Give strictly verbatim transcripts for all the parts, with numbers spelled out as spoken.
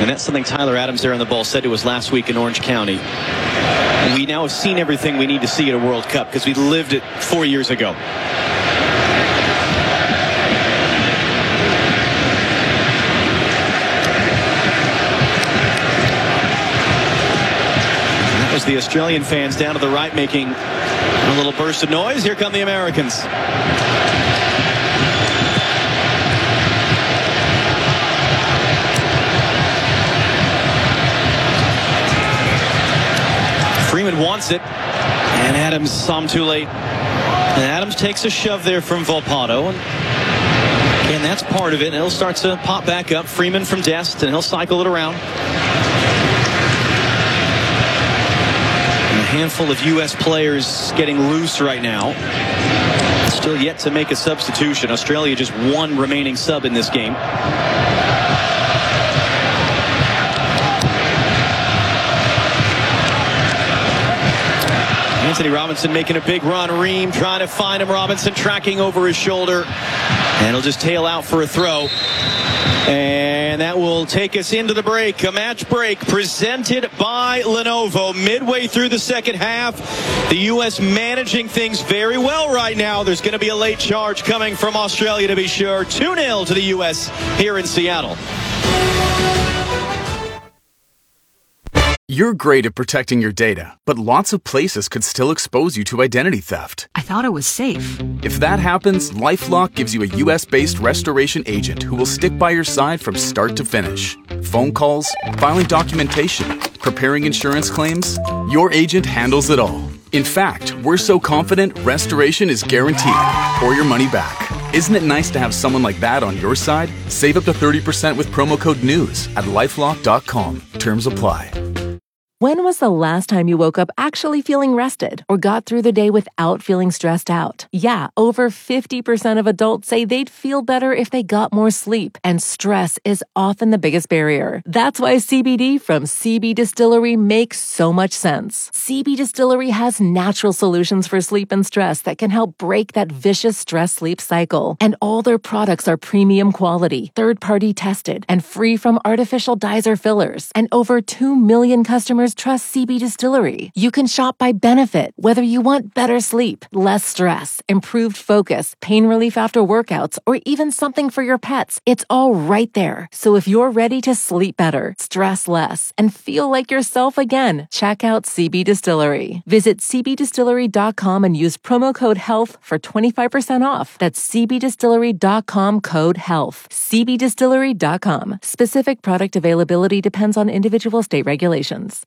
And that's something Tyler Adams there on the ball said to us last week in Orange County. We now have seen everything we need to see at a World Cup because we lived it four years ago. That was the Australian fans down to the right making a little burst of noise. Here come the Americans. Freeman wants it, and Adams saw him too late. And Adams takes a shove there from Volpato, and, and that's part of it. And he'll start to pop back up. Freeman from Dest, and he'll cycle it around. And a handful of U S players getting loose right now. Still yet to make a substitution. Australia just one remaining sub in this game. Anthony Robinson making a big run. Ream trying to find him. Robinson tracking over his shoulder. And he'll just tail out for a throw. And that will take us into the break. A match break presented by Lenovo. Midway through the second half, the U S managing things very well right now. There's going to be a late charge coming from Australia to be sure. two nil to the U S here in Seattle. You're great at protecting your data, but lots of places could still expose you to identity theft. I thought it was safe. If that happens, LifeLock gives you a U S-based restoration agent who will stick by your side from start to finish. Phone calls, filing documentation, preparing insurance claims, your agent handles it all. In fact, we're so confident restoration is guaranteed or your money back. Isn't it nice to have someone like that on your side? Save up to thirty percent with promo code NEWS at lifelock dot com. Terms apply. When was the last time you woke up actually feeling rested or got through the day without feeling stressed out? Yeah, over fifty percent of adults say they'd feel better if they got more sleep, and stress is often the biggest barrier. That's why C B D from C B Distillery makes so much sense. C B Distillery has natural solutions for sleep and stress that can help break that vicious stress-sleep cycle. And all their products are premium quality, third-party tested, and free from artificial dyes or fillers. And over two million customers trust C B Distillery. You can shop by benefit, whether you want better sleep, less stress, improved focus, pain relief after workouts, or even something for your pets. It's all right there. So if you're ready to sleep better, stress less, and feel like yourself again, check out C B Distillery. Visit c b distillery dot com and use promo code HEALTH for twenty-five percent off. That's c b distillery dot com code HEALTH. c b distillery dot com. Specific product availability depends on individual state regulations.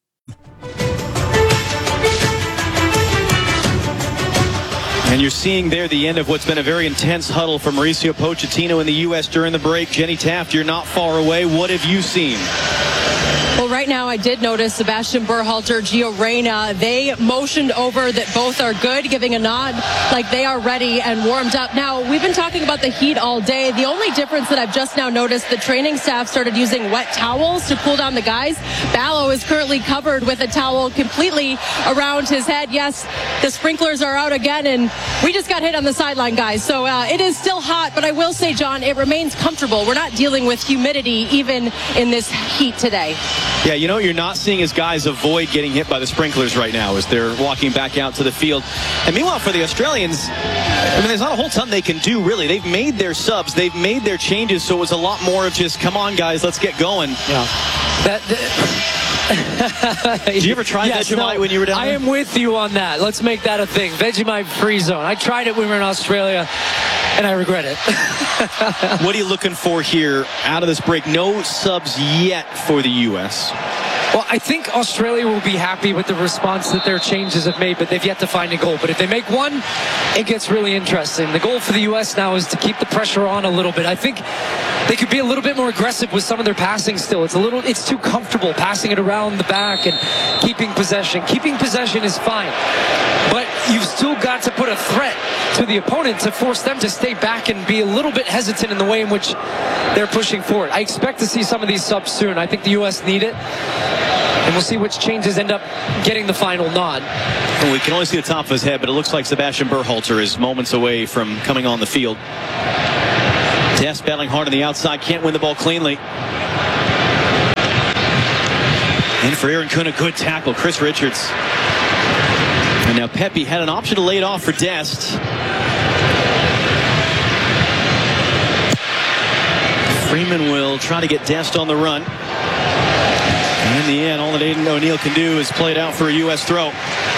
And you're seeing there the end of what's been a very intense huddle from Mauricio Pochettino in the U S during the break. Jenny Taft, you're not far away. What have you seen? Well, right now I did notice Sebastian Berhalter, Gio Reyna, they motioned over that both are good, giving a nod like they are ready and warmed up. Now, we've been talking about the heat all day. The only difference that I've just now noticed, the training staff started using wet towels to cool down the guys. Ballo is currently covered with a towel completely around his head. Yes, the sprinklers are out again, and we just got hit on the sideline, guys. So uh, it is still hot, but I will say, John, it remains comfortable. We're not dealing with humidity even in this heat today. Yeah, you know what you're not seeing is guys avoid getting hit by the sprinklers right now as they're walking back out to the field. And meanwhile, for the Australians, I mean, there's not a whole ton they can do, really. They've made their subs. They've made their changes, so it was a lot more of just, come on, guys, let's get going. Yeah. That, that Did you ever try yes, Vegemite no, when you were down I there? am with you on that. Let's make that a thing. Vegemite free zone. I tried it when we were in Australia, and I regret it. What are you looking for here out of this break? No subs yet for the U S. Well, I think Australia will be happy with the response that their changes have made, but they've yet to find a goal. But if they make one, it gets really interesting. The goal for the U S now is to keep the pressure on a little bit. I think they could be a little bit more aggressive with some of their passing still. It's a little, it's too comfortable passing it around the back and keeping possession. Keeping possession is fine, but you've still got to put a threat to the opponent to force them to stay back and be a little bit hesitant in the way in which they're pushing forward. I expect to see some of these subs soon. I think the U S need it. And we'll see which changes end up getting the final nod. Well, we can only see the top of his head, but it looks like Sebastian Berhalter is moments away from coming on the field. Dest battling hard on the outside, can't win the ball cleanly. In for Aaron Kuhn, a good tackle. Chris Richards. And now Pepe had an option to lay it off for Dest. Freeman will try to get Dest on the run. And in the end, all that Aiden O'Neill can do is play it out for a U S throw.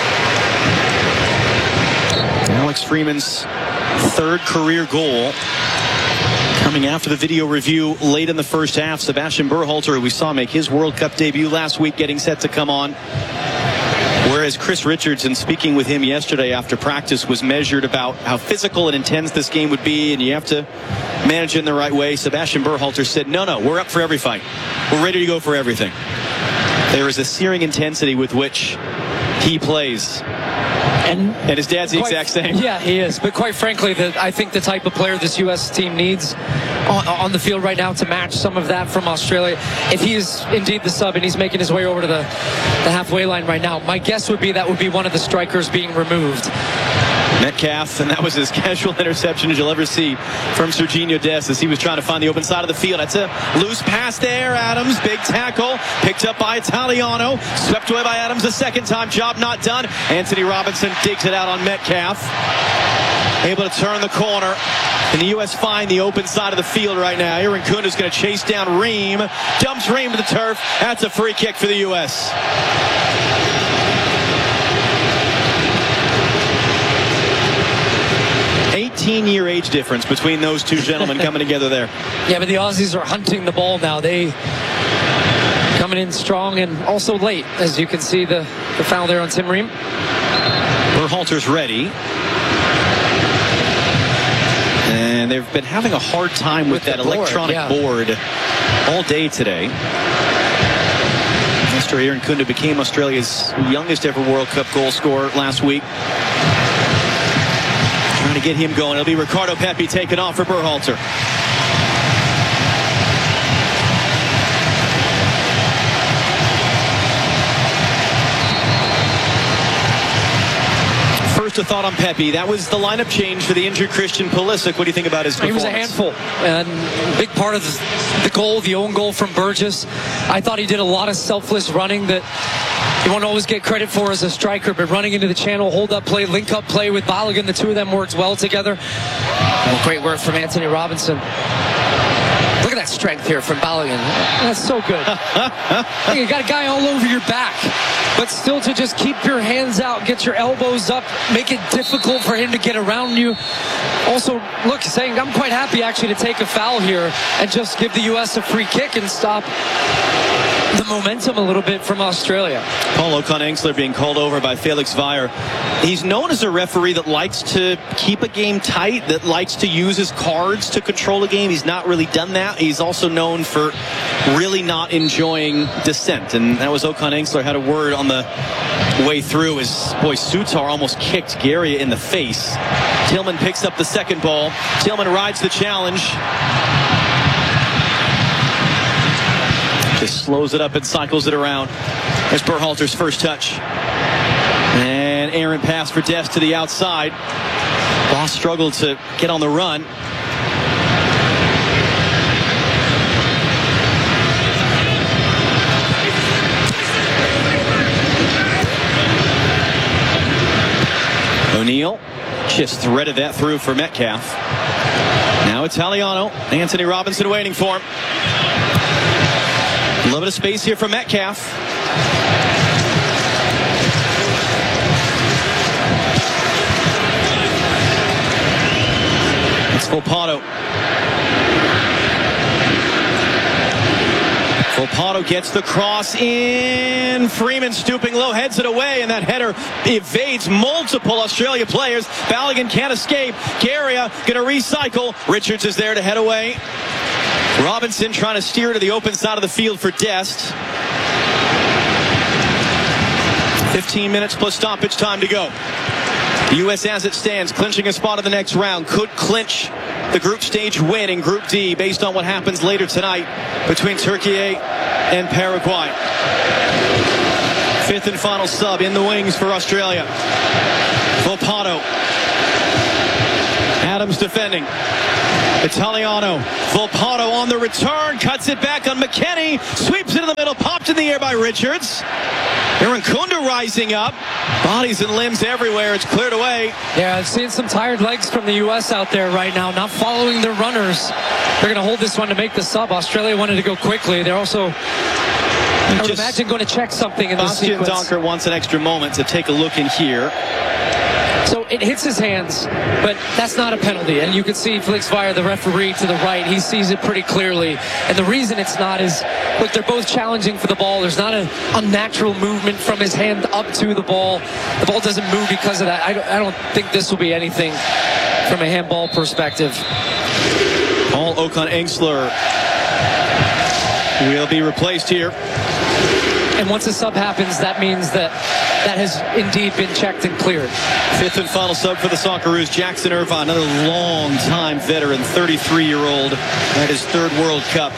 Alex Freeman's third career goal coming after the video review late in the first half. Sebastian Berhalter, who we saw make his World Cup debut last week, getting set to come on. Whereas Chris Richards, in speaking with him yesterday after practice, was measured about how physical and intense this game would be, and you have to manage it in the right way. Sebastian Berhalter said, no, no, we're up for every fight. We're ready to go for everything. There is a searing intensity with which he plays. And, and his dad's the quite, exact same. Yeah, he is. But quite frankly, the, I think the type of player this U S team needs on, on the field right now to match some of that from Australia, if he is indeed the sub and he's making his way over to the, the halfway line right now, my guess would be that would be one of the strikers being removed. Metcalf, and that was as casual interception as you'll ever see from Serginho Dest as he was trying to find the open side of the field. That's a loose pass there. Adams, big tackle, picked up by Italiano, swept away by Adams a second time. Job not done. Anthony Robinson digs it out on Metcalf. Able to turn the corner. And the U S find the open side of the field right now. Aaron Kuhn is going to chase down Ream. Dumps Ream to the turf. That's a free kick for the U S eighteen-year age difference between those two gentlemen coming together there. Yeah, but the Aussies are hunting the ball now. They coming in strong and also late, as you can see the, the foul there on Tim Ream. Berhalter's ready. And they've been having a hard time with, with that board, electronic yeah. board all day today. Mister Aaron Kuhn became Australia's youngest ever World Cup goal scorer last week. Trying to get him going. It'll be Ricardo Pepi taken off for Berhalter. First a thought on Pepi. That was the lineup change for the injured Christian Pulisic. What do you think about his performance? He was a handful. And big part of the goal, the own goal from Burgess. I thought he did a lot of selfless running that you won't always get credit for as a striker, but running into the channel, hold up play, link up play with Balogun, the two of them worked well together. Well, great work from Anthony Robinson. Look at that strength here from Balogun. That's so good. Hey, you got a guy all over your back, but still to just keep your hands out, get your elbows up, make it difficult for him to get around you. Also, look, saying I'm quite happy actually to take a foul here and just give the U S a free kick and stop the momentum a little bit from Australia. Paul O'Connor being called over by Felix Weyer. He's known as a referee that likes to keep a game tight, that likes to use his cards to control a game. He's not really done that. He's also known for really not enjoying dissent, and that was O'Connor Engsler had a word on the way through as, boy, Sutar almost kicked Garia in the face. Tillman picks up the second ball. Tillman rides the challenge. Just slows it up and cycles it around. There's Berhalter's first touch. And Aaron pass for Dest to the outside. Boss struggled to get on the run. O'Neill just threaded that through for Metcalf. Now Italiano. Anthony Robinson waiting for him. A little bit of space here for Metcalf. It's Volpato. Volpato gets the cross in. Freeman stooping low, heads it away, and that header evades multiple Australia players. Balogun can't escape. Garia going to recycle. Richards is there to head away. Robinson trying to steer to the open side of the field for Dest. fifteen minutes plus stoppage time to go. The U S as it stands, clinching a spot in the next round, could clinch the group stage win in Group D based on what happens later tonight between Turkey and Paraguay. Fifth and final sub in the wings for Australia. Volpato. Adams defending. Italiano. Volpato on the return, cuts it back on McKennie, sweeps it in the middle, popped Kept in the air by Richards. Aaron Kunda rising up. Bodies and limbs everywhere. It's cleared away. Yeah, I've seen some tired legs from the U S out there right now, not following their runners. They're going to hold this one to make the sub. Australia wanted to go quickly. They're also, I would imagine, going to check something in this sequence. Bastian Donker wants an extra moment to take a look in here. So it hits his hands, but that's not a penalty. And you can see Felix Weyer, the referee to the right, he sees it pretty clearly. And the reason it's not is, look, they're both challenging for the ball. There's not an unnatural movement from his hand up to the ball. The ball doesn't move because of that. I don't, I don't think this will be anything from a handball perspective. Paul Okon-Engsler will be replaced here. And once a sub happens, that means that that has indeed been checked and cleared. Fifth and final sub for the Socceroos, Jackson Irvine, another long-time veteran, thirty-three-year-old at his third World Cup.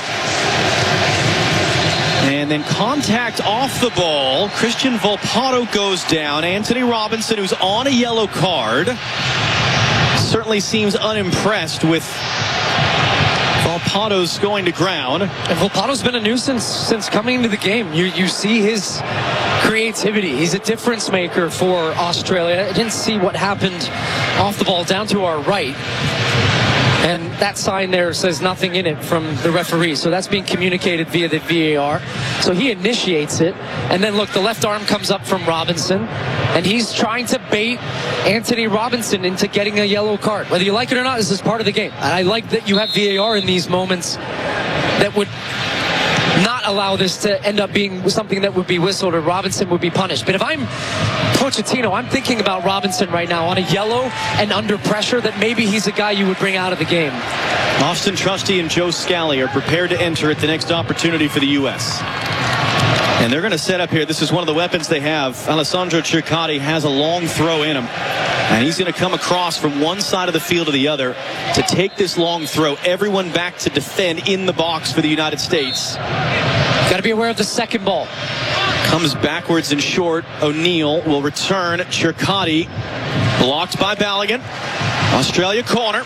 And then contact off the ball. Christian Volpato goes down. Anthony Robinson, who's on a yellow card, certainly seems unimpressed with Volpato's going to ground. And Volpato's been a nuisance since coming into the game. You you see his creativity. He's a difference maker for Australia. I didn't see what happened off the ball down to our right. And that sign there says nothing in it from the referee. So that's being communicated via the V A R. So he initiates it. And then, look, the left arm comes up from Robinson. And he's trying to bait Anthony Robinson into getting a yellow card. Whether you like it or not, this is part of the game. And I like that you have V A R in these moments that would not allow this to end up being something that would be whistled or Robinson would be punished. But if I'm Pochettino, I'm thinking about Robinson right now on a yellow and under pressure, that maybe he's a guy you would bring out of the game. Austin Trusty and Joe Scally are prepared to enter at the next opportunity for the U S And they're going to set up here. This is one of the weapons they have. Alessandro Cercati has a long throw in him. And he's going to come across from one side of the field to the other to take this long throw. Everyone back to defend in the box for the United States. Got to be aware of the second ball. Comes backwards and short. O'Neal will return. Cercati blocked by Balogun. Australia corner.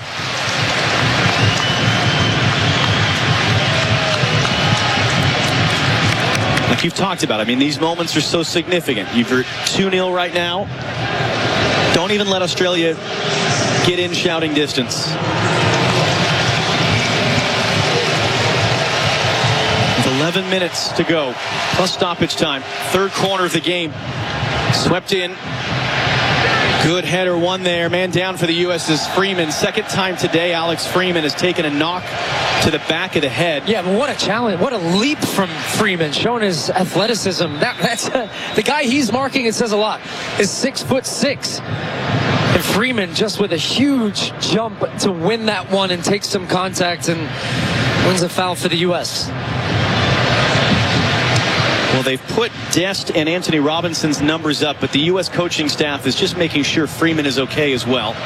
Like you've talked about, I mean, these moments are so significant. You're two nil right now. Don't even let Australia get in shouting distance. With eleven minutes to go, plus stoppage time. Third corner of the game. Swept in. Good header, one there. Man down for the U S is Freeman. Second time today, Alex Freeman has taken a knock to the back of the head. Yeah, but what a challenge. What a leap from Freeman, showing his athleticism. That, that's uh, the guy he's marking, it says a lot, is six foot six. And Freeman just with a huge jump to win that one and take some contact and wins a foul for the U S. Well, they've put Dest and Anthony Robinson's numbers up, but the U S coaching staff is just making sure Freeman is okay as well.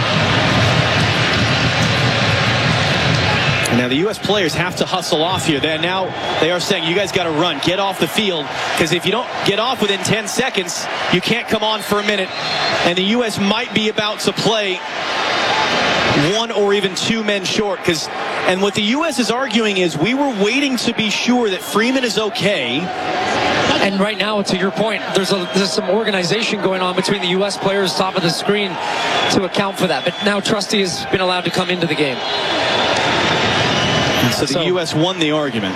And now the U S players have to hustle off here. They're now they are saying, you guys got to run, get off the field, because if you don't get off within ten seconds, you can't come on for a minute. And the U S might be about to play one or even two men short, because and what the U S is arguing is we were waiting to be sure that Freeman is okay. And right now, to your point, there's, a, there's some organization going on between the U S players top of the screen to account for that. But now Trusty has been allowed to come into the game. And so the so, U S won the argument.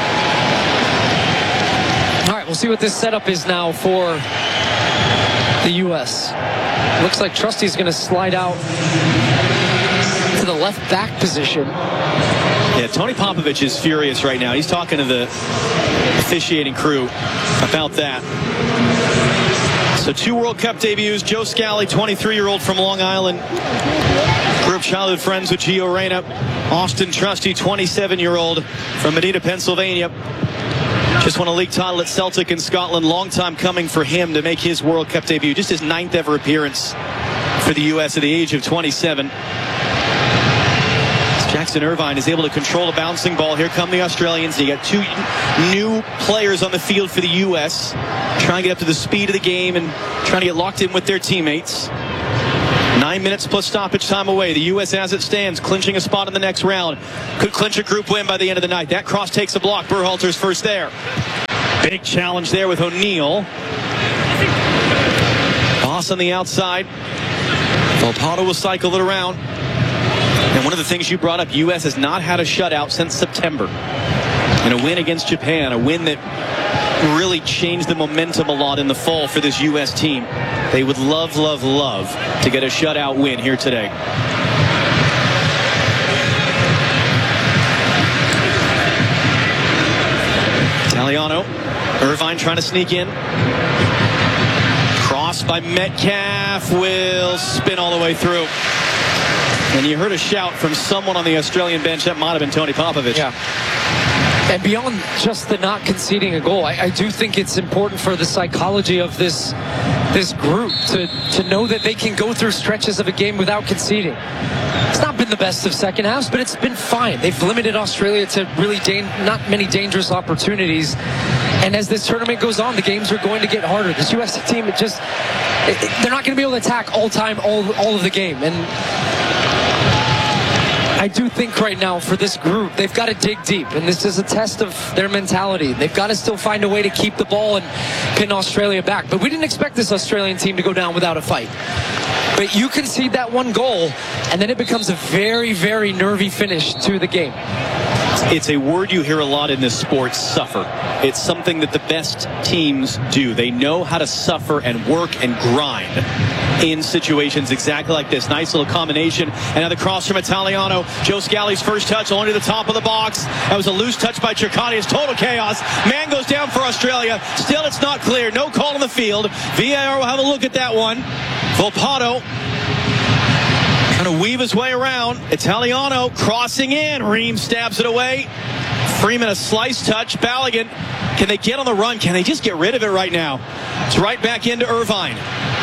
All right, we'll see what this setup is now for the U S. Looks like Trusty's going to slide out to the left back position. Yeah, Tony Popovich is furious right now. He's talking to the officiating crew about that. So two World Cup debuts. Joe Scally, twenty-three-year-old from Long Island. Grew up childhood friends with Gio Reyna. Austin Trusty, twenty-seven-year-old from Medina, Pennsylvania. Just won a league title at Celtic in Scotland. Long time coming for him to make his World Cup debut. Just his ninth ever appearance for the U S at the age of twenty-seven. Jackson Irvine is able to control a bouncing ball. Here come the Australians. You got two new players on the field for the U S trying to get up to the speed of the game and trying to get locked in with their teammates. Nine minutes plus stoppage time away. The U S as it stands, clinching a spot in the next round. Could clinch a group win by the end of the night. That cross takes a block. Berhalter's first there. Big challenge there with O'Neal. Boss on the outside. Volpato will cycle it around. And one of the things you brought up, U S has not had a shutout since September. And a win against Japan, a win that really changed the momentum a lot in the fall for this U S team. They would love, love, love to get a shutout win here today. Italiano, Irvine trying to sneak in. Cross by Metcalf, will spin all the way through. And you heard a shout from someone on the Australian bench. That might have been Tony Popovich. Yeah. And beyond just the not conceding a goal, I, I do think it's important for the psychology of this this group to, to know that they can go through stretches of a game without conceding. It's not been the best of second halves, but it's been fine. They've limited Australia to really dan- not many dangerous opportunities. And as this tournament goes on, the games are going to get harder. This U S team, it just it, it, they're not going to be able to attack all time, all all of the game. And I do think right now for this group, they've got to dig deep, and this is a test of their mentality. They've got to still find a way to keep the ball and pin Australia back. But we didn't expect this Australian team to go down without a fight. But you concede that one goal, and then it becomes a very, very nervy finish to the game. It's a word you hear a lot in this sport, suffer. It's something that the best teams do. They know how to suffer and work and grind in situations exactly like this. Nice little combination. And now the cross from Italiano. Joe Scalli's first touch only to the top of the box. That was a loose touch by Cercani. It's total chaos. Man goes down for Australia. Still, it's not clear. No call on the field. V A R will have a look at that one. Volpato trying to weave his way around. Italiano crossing in. Ream stabs it away. Freeman a slice touch. Balogun, can they get on the run? Can they just get rid of it right now? It's right back into Irvine.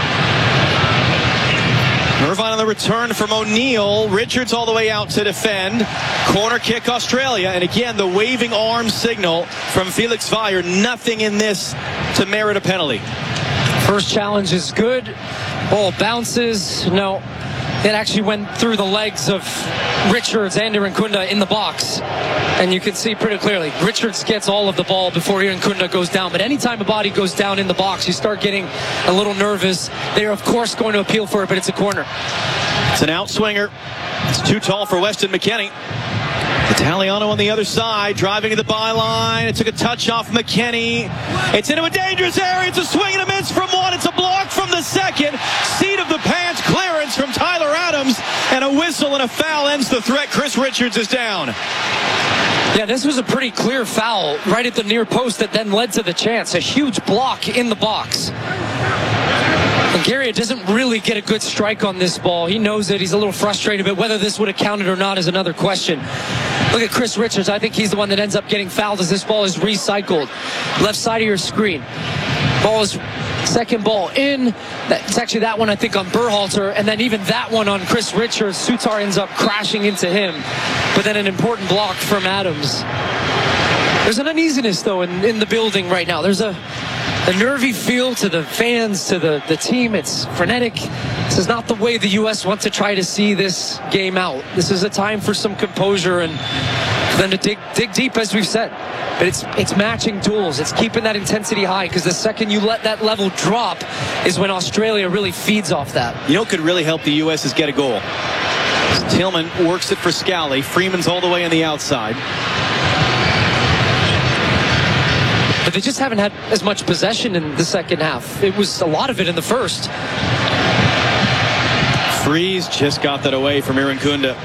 Irvine on the return from O'Neal. Richards all the way out to defend. Corner kick Australia. And again, the waving arm signal from Felix Weyer. Nothing in this to merit a penalty. First challenge is good. Ball bounces. No. It actually went through the legs of Richards and Irankunda in the box. And you can see pretty clearly, Richards gets all of the ball before Irankunda goes down. But anytime a body goes down in the box, you start getting a little nervous. They're, of course, going to appeal for it, but it's a corner. It's an outswinger. It's too tall for Weston McKennie. Italiano on the other side, driving to the byline. It took a touch off McKennie. It's into a dangerous area. It's a swing and a miss from one. It's a block from the second. Seat of the pants clearance from Tyler Adams. And a whistle and a foul ends the threat. Chris Richards is down. Yeah, this was a pretty clear foul right at the near post that then led to the chance. A huge block in the box. Bulgaria doesn't really get a good strike on this ball. He knows it. He's a little frustrated, but whether this would have counted or not is another question. Look at Chris Richards. I think he's the one that ends up getting fouled as this ball is recycled. Left side of your screen. Ball is second ball in. It's actually that one, I think, on Berhalter. And then even that one on Chris Richards. Sutar ends up crashing into him. But then an important block from Adams. There's an uneasiness, though, in, in the building right now. There's a... A nervy feel to the fans, to the, the team. It's frenetic. This is not the way the U S want to try to see this game out. This is a time for some composure and for them to dig dig deep, as we've said. But it's it's matching tools. It's keeping that intensity high, because the second you let that level drop is when Australia really feeds off that. You know what could really help the U S is get a goal. Tillman works it for Scally. Freeman's all the way on the outside. But they just haven't had as much possession in the second half. It was a lot of it in the first. Freeze just got that away from Irankunda.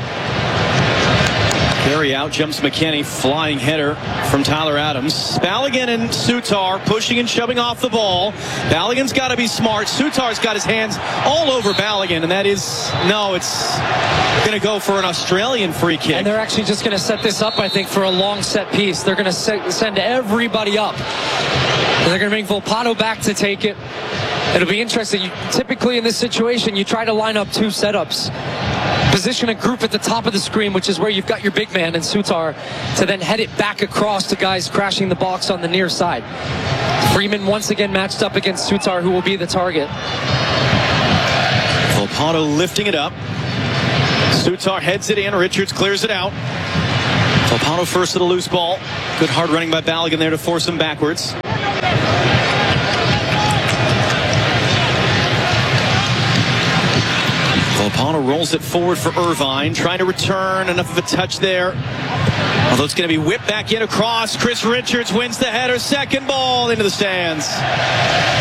Carry out, jumps McKennie, flying header from Tyler Adams. Balogun and Sutar pushing and shoving off the ball. Balogun's got to be smart. Sutar's got his hands all over Balogun, and that is, no, it's going to go for an Australian free kick. And they're actually just going to set this up, I think, for a long set piece. They're going to send everybody up. And they're going to bring Volpato back to take it. It'll be interesting. You, typically in this situation, you try to line up two setups. Position a group at the top of the screen, which is where you've got your big man and Sutar, to then head it back across to guys crashing the box on the near side. Freeman once again matched up against Sutar, who will be the target. Volpato lifting it up. Sutar heads it in. Richards clears it out. Volpato first at a loose ball. Good hard running by Balogun there to force him backwards. Paula rolls it forward for Irvine, trying to return. Enough of a touch there. Although it's going to be whipped back in across. Chris Richards wins the header. Second ball into the stands.